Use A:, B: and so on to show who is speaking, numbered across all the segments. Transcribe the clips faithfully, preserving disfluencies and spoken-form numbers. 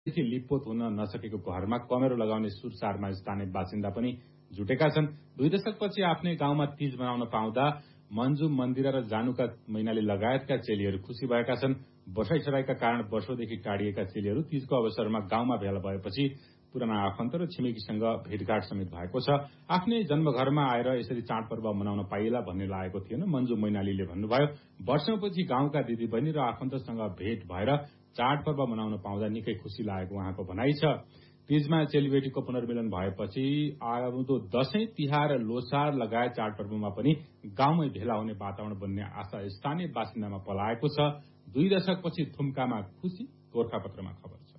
A: देखि लिपपोत हुन नसकेको घरमा कमेरो लगाउने सुरसारमा स्थानीय बासिन्दा पनि जुटेका छन्। दुई दशकपछि आफ्नै गाउँमा तीज मनाउन पाउँदा मन्जु, मन्दिरा र जानुका मैनाली लगायतका चेलीहरू खुशी भएका छन्। बसाइसराईका कारण वर्षौंदेखि टाढिएका चेलीहरू तीजको अवसरमा गाउँमा भेला भएपछि पुराना आफन्त र छिमेकीसँग भेटघाट समेत भएको छ। आफ्नै जन्मघरमा आएर यसरी चाडपर्व मनाउन पाइएला भन्ने लागेको थिएन। मन्जु मैनालीले भन्नुभयो, वर्षौंपछि गाउँका दिदीबहिनी र आफन्तसँग भेट भएर चाडपर्व मनाउन पाउँदा निकै खुशी लागेको उहाँको भनाइ छ। तीजमा चेलीबेटीको पुनर्मिलन भएपछि आउँदो दशैं, तिहार, लोसार लगायत चाडपर्वमा पनि गाउँमै भेला हुने वातावरण बन्ने आशा स्थानीय बासिन्दामा पलाएको छ। दुई दशकपछि थुम्कामा खुशी, गोरखापत्रमा खबर छ।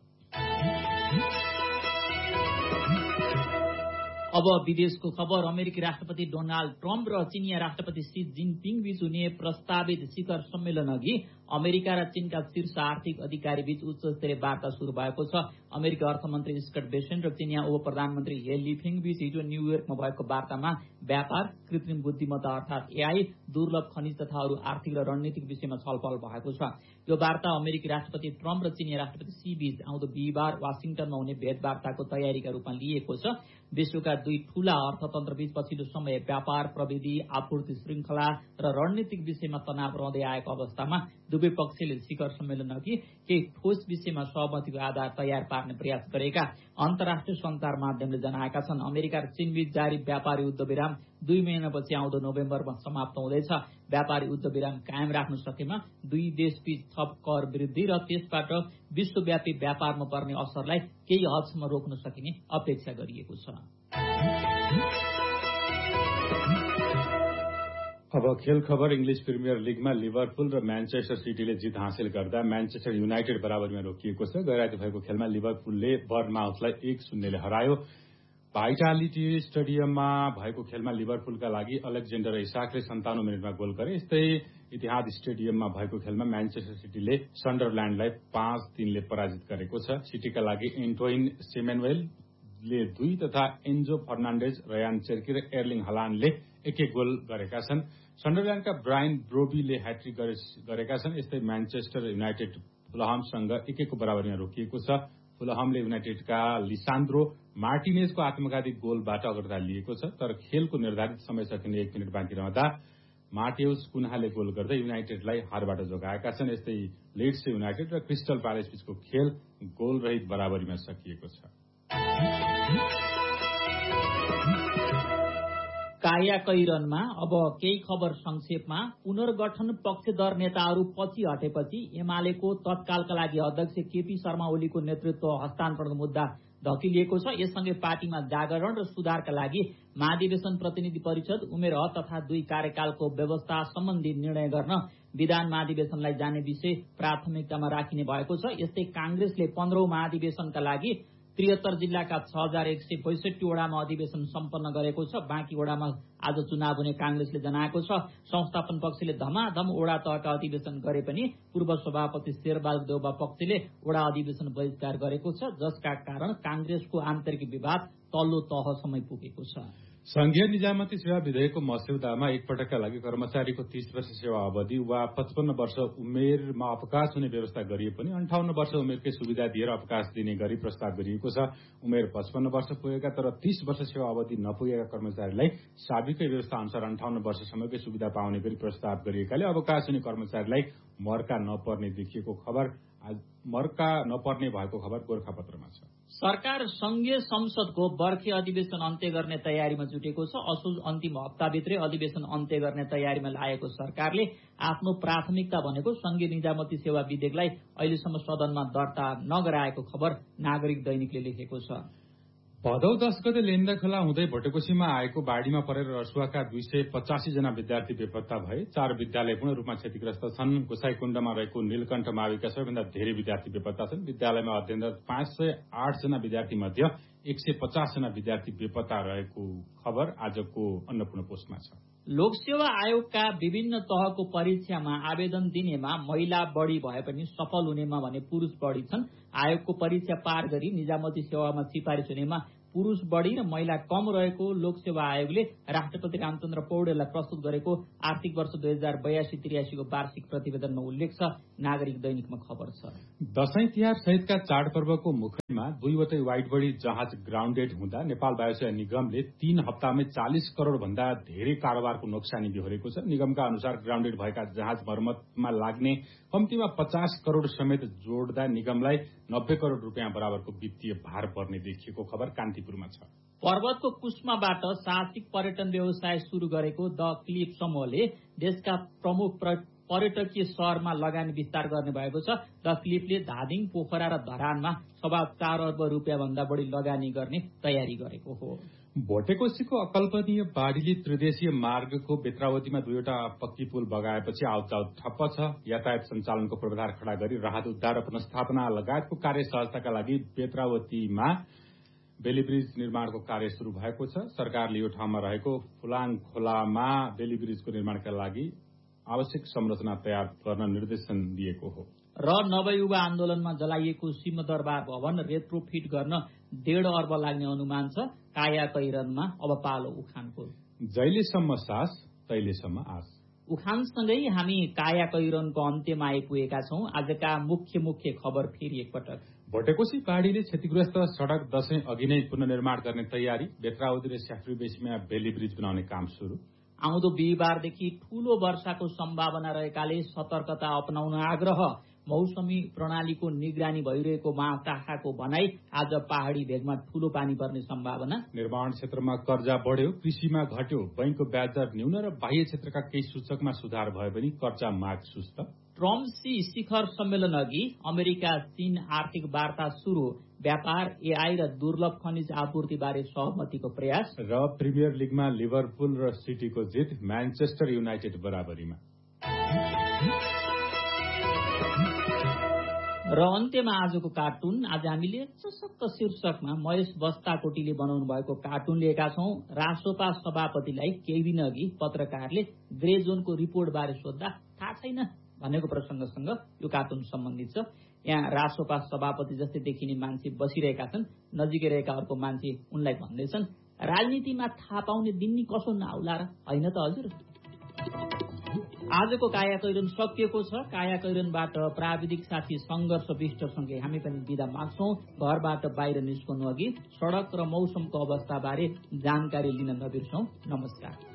B: अब विदेशको खबर। अमेरिकी राष्ट्रपति डोनाल्ड ट्रम्प र चीनिया राष्ट्रपति सी जिनपिङ बीच हुने प्रस्तावित शिखर सम्मेलन अघि अमेरिका र चीनका शीर्ष आर्थिक अधिकारी बीच उच्च स्तरीय वार्ता शुरू भएको छ। अमेरिकी अर्थमन्त्री स्कट बेसेन्ट र चीनिया उप प्रधानमन्त्री हे लिफेङ बीच हिजो न्यूयोर्कमा भएको वार्तामा व्यापार, कृत्रिम बुद्धिमत्ता अर्थात एआई, दुर्लभ खनिज तथा अरू आर्थिक र रणनीतिक विषयमा छलफल भएको छ। यो वार्ता अमेरिकी राष्ट्रपति ट्रम्प र चीनिया राष्ट्रपति सी बीच आउँदो बिहिबार वाशिङटनमा हुने भेटवार्ताको तयारीका रूपमा लिएको छ। विश्वका दुई ठूला अर्थतन्त्र बीच पछिल्लो समय व्यापार, प्रविधि, आपूर्ति श्रृंखला र रणनीतिक विषयमा तनाव रहँदै आएको अवस्थामा दुवै पक्षले शिखर सम्मेलन अघि केही ठोस विषयमा सहमतिको आधार तयार पार्ने प्रयास गरेका अन्तर्राष्ट्रिय सञ्चार माध्यमले जनाएका छन्। अमेरिका र चीनबीच जारी व्यापारी युद्ध विराम दुई महिनापछि आउँदो नोभेम्बरमा समाप्त हुँदैछ। व्यापारी युद्ध विराम कायम राख्न सकेमा दुई देशबीच थप कर वृद्धि र त्यसबाट विश्वव्यापी व्यापारमा पर्ने असरलाई केही हदसम्म रोक्न सकिने अपेक्षा गरिएको छ।
A: अब खेल खबर। इंग्लिश प्रिमियर लीगमा लिभरपुल र म्यानचेस्टर सिटीले जित हासिल गर्दा म्यानचेस्टर युनाइटेड बराबरीमा रोकिएको छ। गैराती भएको खेलमा लिभरपुलले बर्नमाउथलाई एक शून्यले हरायो। भाइटालिटी स्टेडियममा भएको खेलमा लिभरपुलका लागि अलेक्जेन्डर इसाकले सन्ताउन्न मिनटमा गोल गरे। यस्तै इतिहाद स्टेडियममा भएको खेलमा म्यानचेस्टर सिटीले सन्डरल्याण्डलाई पाँच तीनले पराजित गरेको छ। सिटीका लागि एन्टोइन सेमेन्वेलले दुई तथा एन्जो फर्नान्डेज, रयान चेर्की र एर्लिङ हलान्डले एक एक गोल गरेका छन्। सन्डरल्याण्डका ब्रायन ब्रोबीले ह्याट्रिक गरेका छन्। यस्तै म्यानचेस्टर युनाइटेड फुलहमसँग एक एकको बराबरीमा रोकिएको छ। फुलहमले युनाइटेडका लिसान्द्रो मार्टिनेजको आत्मघाती गोलबाट अग्रता लिएको छ, तर खेलको निर्धारित समय सकिने एक मिनट बाँकी रहँदा मार्टेउस कुन्हाले गोल गर्दै युनाइटेडलाई हारबाट जोगाएका छन्। यस्तै लिड्स युनाइटेड र क्रिस्टल प्यालेस बीचको खेल गोलरहित बराबरीमा सकिएको छ।
B: कायाकैरनमा अब केही खबर संक्षेपमा। पुनर्गठन पक्षधर नेताहरू पछि हटेपछि एमालेको तत्कालका लागि अध्यक्ष केपी शर्मा ओलीको नेतृत्व हस्तान्तरणको मुद्दा धकिलिएको छ। यससँगै पार्टीमा जागरण र सुधारका लागि महाधिवेशन प्रतिनिधि परिषद, उमेर हद तथा दुई कार्यकालको व्यवस्था सम्बन्धी निर्णय गर्न विधान महाधिवेशनलाई जाने विषय प्राथमिकतामा राखिने भएको छ। यस्तै कांग्रेसले पन्ध्रौं महाधिवेशनका लागि त्रिहत्तर जिल्लाका छ हजार एक सय पैंसठी वडामा अधिवेशन सम्पन्न गरेको छ। बाँकी वडामा आज चुनाव हुने कांग्रेसले जनाएको छ। संस्थापन पक्षले धमाधम वडा तहका अधिवेशन गरे पनि पूर्व सभापति शेरबहादुर देउबा पक्षले वडा अधिवेशन बहिष्कार गरेको छ, जसका कारण कांग्रेसको आन्तरिक विवाद तल्लो तहसम्म पुगेको छ।
A: संघीय निजामती सेवा विधेयकको मस्यौदामा एकपटकका लागि कर्मचारीको तीस वर्ष सेवा अवधि वा पचपन्न वर्ष उमेरमा अवकाश हुने व्यवस्था गरिए पनि अन्ठाउन्न वर्ष उमेरकै सुविधा दिएर अवकाश दिने गरी प्रस्ताव गरिएको छ। उमेर पचपन्न वर्ष पुगेका तर तीस वर्ष सेवा अवधि नपुगेका कर्मचारीलाई साबिकै व्यवस्था अनुसार अन्ठाउन्न वर्षसम्मकै सुविधा पाउने गरी प्रस्ताव गरिएकाले अवकाश हुने कर्मचारीलाई मर्का नपर्ने देखिएको खबर मर्का नपर्ने भएको खबर गोरखापत्रमा छ।
B: सरकार संघीय संसदको बर्खे अधिवेशन अन्त्य गर्ने तयारीमा जुटेको छ। असोज अन्तिम हप्ताभित्रै अधिवेशन अन्त्य गर्ने तयारीमा लागेको सरकारले आफ्नो प्राथमिकता भनेको संघीय निजामती सेवा विधेयकलाई अहिलेसम्म सदनमा दर्ता नगराएको खबर नागरिक दैनिकले लेखेको छ।
A: भदौ दस गते लेन्दा खोला हुँदै भोटेकोशीमा आएको बाढ़ीमा परेर रसुवाका दुई सय पचासी जना विद्यार्थी बेपत्ता भए। चार विद्यालय पूर्ण रूपमा क्षतिग्रस्त छन्। गोसाईकुण्डमा रहेको नीलकण्ठ माविका सबैभन्दा धेरै विद्यार्थी बेपत्ता छन्। विद्यालयमा अध्ययनरत पाँच सय आठ जना विद्यार्थी मध्ये एक सय पचास जना विद्यार्थी बेपत्ता रहेको खबर आजको अन्नपूर्ण पोस्टमा छ।
B: लोकसेवा आयोगका विभिन्न तहको परीक्षामा आवेदन दिनेमा महिला बढ़ी भए पनि सफल हुनेमा भने पुरूष बढ़ी छन्। आयोगको परीक्षा पार गरी निजामती सेवामा सिफारिस हुनेमा पुरुष बढी र महिला कम रहेको लोकसेवा आयोगले राष्ट्रपति रामचन्द्र पौडेललाई प्रस्तुत गरेको आर्थिक वर्ष दुई हजार बयासी त्रियासीको वार्षिक प्रतिवेदनमा उल्लेख छ। नागरिक दैनिकमा खबर छ।
A: दशैं तिहार सहितका चाडपर्वको मुखैमा दुईवटै वाइड बडी जहाज ग्राउण्डेड हुँदा नेपाल वायुसेना निगमले तीन हप्तामै चालिस करोड़ भन्दा धेरै कारोबारको नोक्सानी बेहोरेको छ। निगमका अनुसार ग्राउण्डेड भएका जहाज मर्मतमा लाग्ने कम्तीमा पचास करोड़ समेत जोड्दा निगमलाई नब्बे करोड़ रुपियाँ बराबरको वित्तीय भार पर्ने देखिएको खबर कान्तिपुरमा छ।
B: पर्वतको कुस्माबाट साहसिक पर्यटन व्यवसाय शुरू गरेको द क्लिफ समूहले देशका प्रमुख पर्यटकीय शहरमा लगानी विस्तार गर्ने भएको छ। द क्लिफले धादिङ, पोखरा र धरानमा सवा चार अर्ब रुपियाँ भन्दा बढी लगानी गर्ने तयारी गरेको हो।
A: भोटेकोशीको अकल्पनीय बाढीले त्रिदेशीय मार्गको बेत्रावतीमा दुईवटा पक्की पुल बगाएपछि आवतजावत ठप्प छ। यातायात सञ्चालनको पूर्वाधार खडा गरी राहत उद्धार र पुनर्स्थापना लगायतको कार्य सहजताका लागि बेत्रावतीमा बेली ब्रिज निर्माणको कार्य शुरू भएको छ। सरकारले यो ठाउँमा रहेको फुलाङ खोलामा बेली ब्रिजको निर्माणका लागि आवश्यक संरचना तयार गर्न निर्देशन दिएको हो।
B: र नवयुवा आन्दोलनमा जलाइएको सिंहदरबार भवन रेट्रोफिट गर्न डेढ अर्ब लाग्ने अनुमान छ। कायाकैरनमा अब पालो उखानको।
A: जहिलेसम्म सास तहिलेसम्म आस।
B: उखानसँगै हामी कायाकैरनको अन्त्यमा आइपुगेका छौं। आजका मुख्य मुख्य खबर फेरि एकपटक।
A: भोटेकोशी बाढीले क्षतिग्रस्त सड़क दशैं अघि नै पुनर्निर्माण गर्ने तयारी। बेत्रावती र स्याफ्री बेसीमा बेली ब्रिज बनाउने काम शुरू।
B: आउँदो बिहिबारदेखि ठूलो वर्षाको सम्भावना रहेकाले सतर्कता अपनाउन आग्रह। मौसमी प्रणालीको निगरानी भइरहेको महाशाखाको भनाई। आज पहाड़ी भेगमा ठूलो पानी पर्ने सम्भावना। निर्माण
A: क्षेत्रमा कर्जा बढ्यो, कृषिमा घट्यो, बैंकको ब्याज दर न्यून र बाह्य क्षेत्रका केही सूचकमा सुधार भए पनि कर्जा माग सुस्त।
B: ट्रम्प सी शिखर सम्मेलन अघि अमेरिका चीन आर्थिक वार्ता शुरू। व्यापार, एआई र दुर्लभ खनिज आपूर्ति बारे सहमतिको प्रयास।
A: र प्रिमियर लिगमा लिभरपुल र सिटीको जित, म्यानचेस्टर युनाइटेड बराबरीमा।
B: र अन्त्यमा आजको कार्टुन। आज हामीले चसक्क शीर्षकमा महेश बस्ताकोटीले बनाउनु भएको कार्टुन लिएका छौं। रासोपा सभापतिलाई केही दिन अघि पत्रकारले ग्रे जोनको रिपोर्ट बारे सोद्धा थाहा छैन भनेको प्रसंगसँग यो कार्टुन सम्बन्धित छ। यहाँ रासोपा सभापति जस्तै देखिने मान्छे बसिरहेका छन्। नजिकै रहेका अर्को मान्छे उनलाई भन्दैछन्, राजनीतिमा थाहा पाउने दिन नि कसो नआउला र, होइन त हजुर। आजको कायाकैरन सकिएको छ। कायाकैरनबाट प्राविधिक साथी संघर्ष विष्टसँगै हामी पनि बिदा माग्छौं। घरबाट बाहिर निस्कनु अघि सड़क र मौसमको अवस्था बारे जानकारी लिन नबिर्सौं। नमस्कार।